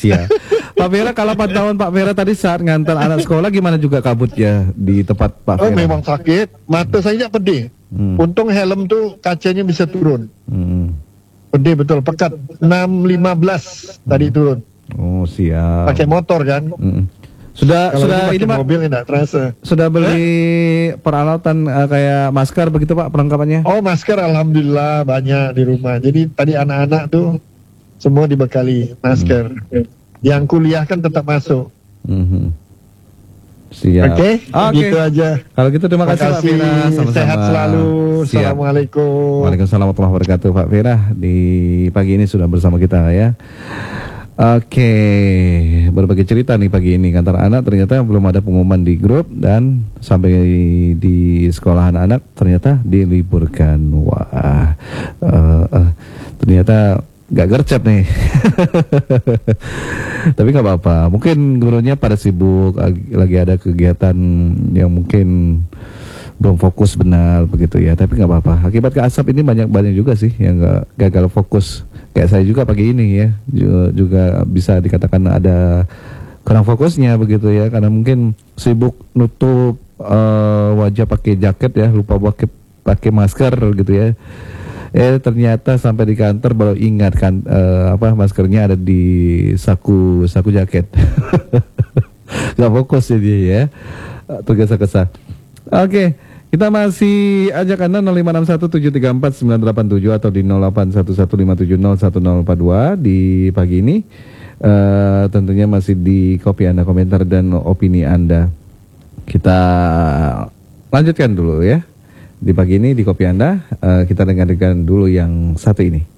Cia. Pak Vera, kalau pantauan Pak Vera tadi saat ngantar anak sekolah gimana juga kabutnya di tempat Pak Vera? Oh memang sakit, mata saya pedih. Untung helm tuh kacanya bisa turun. Pedih betul, pekat 6.15 tadi turun. Oh siap. Pakai motor kan. Sudah Kalau ini Pak, mobil enggak terasa. sudah beli peralatan kayak masker begitu Pak perlengkapannya? Oh masker alhamdulillah banyak di rumah. Jadi tadi anak-anak tuh semua dibekali masker. Yang kuliah kan tetap masuk. Siap. Oke, gitu aja. Kalau gitu terima kasih Pak Vera. Sama-sama. Sehat selalu. Siap. Assalamualaikum. Waalaikumsalam warahmatullahi wabarakatuh. Pak Vera di pagi ini sudah bersama kita ya. Oke, berbagi cerita nih pagi ini. Kantor anak ternyata belum ada pengumuman di grup dan sampai di sekolahan anak ternyata diliburkan. Wah, ternyata gak gercep nih. Tapi gak apa-apa. Mungkin gurunya pada sibuk, lagi ada kegiatan yang mungkin belum fokus benar begitu ya. Tapi gak apa-apa. Akibat keasap ini banyak juga sih yang gagal fokus. Kayak saya juga pagi ini ya, juga bisa dikatakan ada kurang fokusnya begitu ya, karena mungkin sibuk nutup wajah pakai jaket ya, lupa pakai masker gitu ya. Ternyata sampai di kantor baru ingat kan maskernya ada di saku jaket. Gak fokus jadi ya, tergesa-gesa. Oke. Kita masih ajak Anda 0561734987 atau di 0811570142 di pagi ini. Tentunya masih di kopi Anda, komentar dan opini Anda. Kita lanjutkan dulu ya. Di pagi ini di kopi Anda, kita dengarkan dulu yang satu ini.